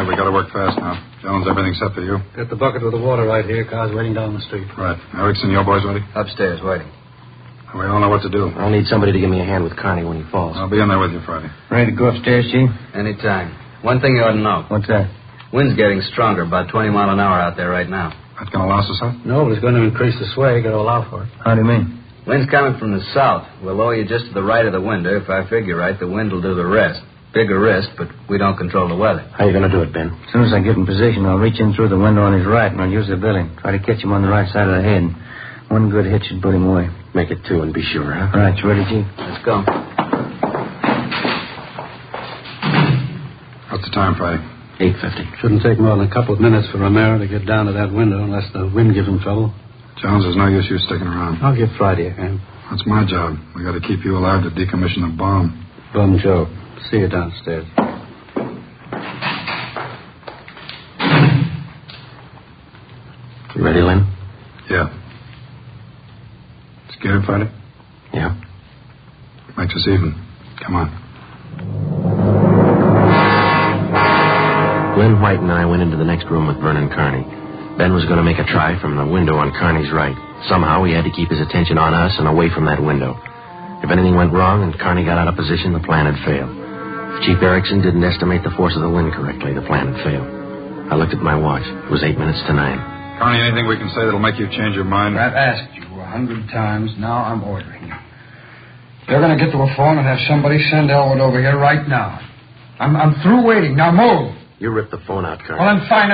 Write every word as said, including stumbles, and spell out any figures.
right, we got to work fast now. Jones, everything set for you? Got the bucket with the water right here. Car's waiting down the street. Right. Erickson, your boys ready? Upstairs, waiting. We all know what to do. I'll need somebody to give me a hand with Carney when he falls. I'll be in there with you Friday. Ready to go upstairs, Chief? Anytime. One thing you ought to know. What's that? Wind's getting stronger, about twenty mile an hour out there right now. That's going to last us out? No, but it's going to increase the sway. Got to allow for it. How do you mean? Wind's coming from the south. We'll lower you just to the right of the window. If I figure right, the wind will do the rest. Bigger risk, but we don't control the weather. How are you going to do it, Ben? As soon as I get in position, I'll reach in through the window on his right, and I'll use the billy. Try to catch him on the right side of the head. One good hit should put him away. Make it two and be sure, huh? Right, you ready, Chief? Let's go. What's the time, Friday? eight fifty. Shouldn't take more than a couple of minutes for Romero to get down to that window unless the wind gives him trouble. Jones, there's no use you sticking around. I'll give Friday a hand. That's my job. We got to keep you alive to decommission the bomb. Bum Joe. See you downstairs. You ready, Lynn? Yeah. Scared, Friday? Yeah. Makes us even. Come on. Glenn White and I went into the next room with Vernon Carney. Ben was going to make a try from the window on Carney's right. Somehow he had to keep his attention on us and away from that window. If anything went wrong and Carney got out of position, the plan had failed. If Chief Erickson didn't estimate the force of the wind correctly, the plan had failed. I looked at my watch. It was eight minutes to nine. Carney, anything we can say that'll make you change your mind? I've asked you a hundred times. Now I'm ordering you. You're going to get to a phone and have somebody send Elwood over here right now. I'm, I'm through waiting. Now move. You ripped the phone out, Carney. Well, I'm fine.